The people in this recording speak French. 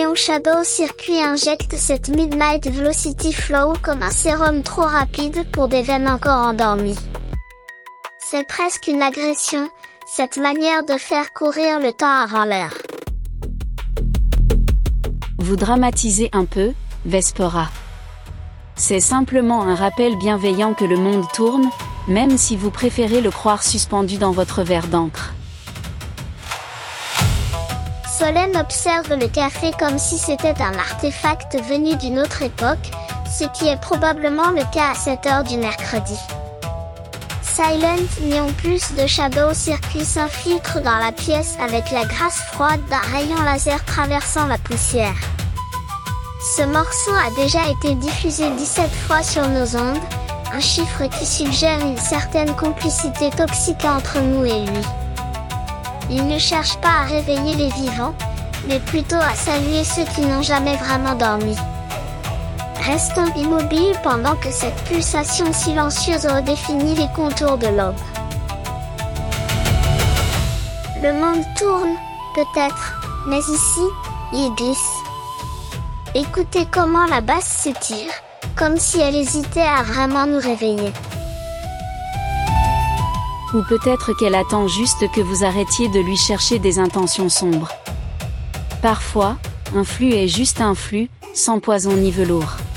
Neon Shadow Circuit injecte cette Midnight Velocity Flow comme un sérum trop rapide pour des veines encore endormies. C'est presque une agression, cette manière de faire courir le temps avant l'heure. Vous dramatisez un peu, Vespera. C'est simplement un rappel bienveillant que le monde tourne, même si vous préférez le croire suspendu dans votre verre d'encre. Solène observe le café comme si c'était un artefact venu d'une autre époque, ce qui est probablement le cas à cette heure du mercredi. Silent Neon Plus de Shadow Circuit s'infiltre dans la pièce avec la grâce froide d'un rayon laser traversant la poussière. Ce morceau a déjà été diffusé 17 fois sur nos ondes, un chiffre qui suggère une certaine complicité toxique entre nous et lui. Il ne cherche pas à réveiller les vivants, mais plutôt à saluer ceux qui n'ont jamais vraiment dormi. Restons immobiles pendant que cette pulsation silencieuse redéfinit les contours de l'aube. Le monde tourne, peut-être, mais ici, il glisse. Écoutez comment la basse s'étire, comme si elle hésitait à vraiment nous réveiller. Ou peut-être qu'elle attend juste que vous arrêtiez de lui chercher des intentions sombres. Parfois, un flux est juste un flux, sans poison ni velours.